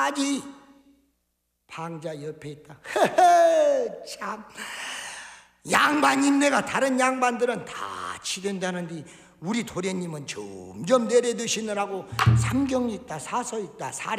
끝까지 방자 옆에 있다. 허허, 참. 양반 인내가 다른 양반들은 다 치댄다는데 우리 도련님은 점점 내려드시느라고 삼경 있다, 사서 있다,